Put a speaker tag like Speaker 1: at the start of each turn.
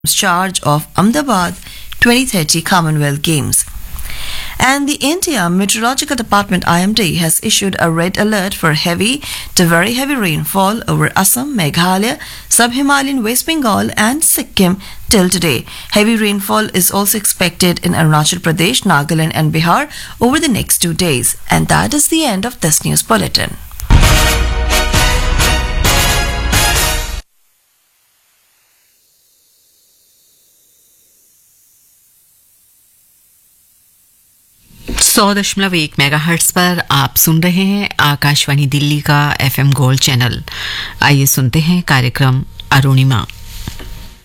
Speaker 1: charge of Ahmedabad 2030 Commonwealth Games. And the India Meteorological Department IMD has issued a red alert for heavy to very heavy rainfall over Assam, Meghalaya, Sub-Himalayan West Bengal and Sikkim till today. Heavy rainfall is also expected in Arunachal Pradesh, Nagaland and Bihar over the next 2 days. And that is the end of this news bulletin.
Speaker 2: सौ दशमलव 1 megahertz पर आप सुन रहे हैं आकाशवाणी दिल्ली का FM gold channel. आइए सुनते हैं कार्यक्रम अरुणिमा।